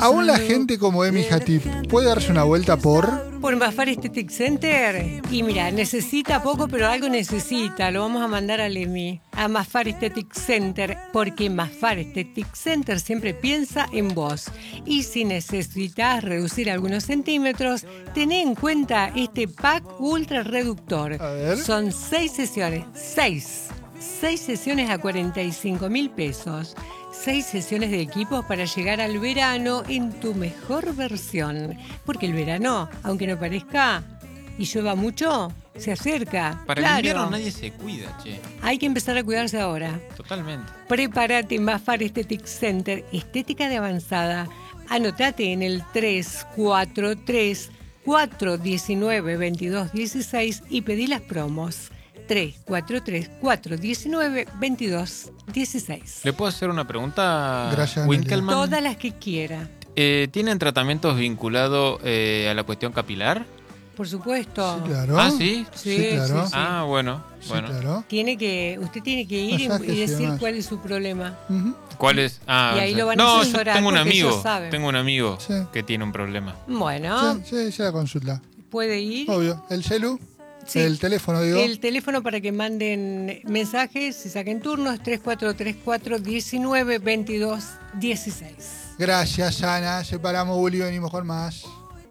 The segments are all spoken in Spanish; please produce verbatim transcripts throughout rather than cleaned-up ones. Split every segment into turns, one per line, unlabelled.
aún la gente como Emi Hatip puede darse una vuelta por...
Por Mafar Aesthetic Center. Y mira, necesita poco, pero algo necesita. Lo vamos a mandar al Emi, a Mafar Aesthetic Center, porque Mafar Aesthetic Center siempre piensa en vos. Y si necesitas reducir algunos centímetros, tené en cuenta este pack ultra reductor.
A ver.
Son seis sesiones. Seis. Seis sesiones a cuarenta y cinco mil pesos. Seis sesiones de equipos para llegar al verano en tu mejor versión. Porque el verano, aunque no parezca y llueva mucho, se acerca.
Para
claro.
el invierno nadie se cuida, che.
Hay que empezar a cuidarse ahora.
Totalmente.
Prepárate, Mafar Aesthetic Center, estética de avanzada. Anotate en el tres cuatro tres, cuatro uno nueve, dos dos uno seis y pedí las promos. tres cuatro tres, cuatro uno nueve, dos dos uno seis.
¿Le puedo hacer una pregunta,
Gracias,
Winkelmann?
Todas las que quiera.
Eh, ¿Tienen tratamientos vinculados eh, a la cuestión capilar?
Por supuesto.
Sí, claro.
Ah, ¿sí?
Sí,
Sí, claro.
sí, sí.
Ah, bueno.
Sí,
bueno.
claro.
Tiene que, usted tiene que ir y-
Masajes
y
y
decir
demás.
cuál es su problema.
Ujú.
¿Cuál es? Ah,
Y ahí
o sea,
lo van a
no, yo
asesorar,
tengo un
porque ellos
amigo.
saben.
Tengo un amigo
Sí.
que tiene un problema.
Bueno,
Sí, sí, sí, la consulta.
puede ir.
Obvio. ¿El celu?
Sí.
El teléfono, digo.
El teléfono para que manden mensajes y saquen turnos tres cuatro tres cuatro, uno nueve, dos dos uno seis.
Gracias, Ana. Separamos, Julio, venimos con más.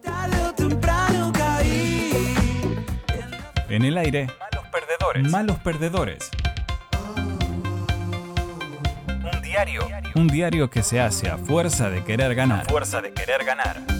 En el aire, malos perdedores. Malos perdedores. Un diario. Un diario que se hace a fuerza de querer ganar. Fuerza de querer ganar.